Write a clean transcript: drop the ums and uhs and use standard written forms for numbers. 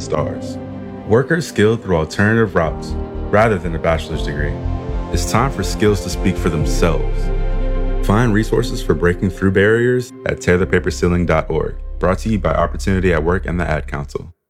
stars. Workers skilled through alternative routes rather than a bachelor's degree. It's time for skills to speak for themselves. Find resources for breaking through barriers at tearthepaperceiling.org. Brought to you by Opportunity at Work and the Ad Council.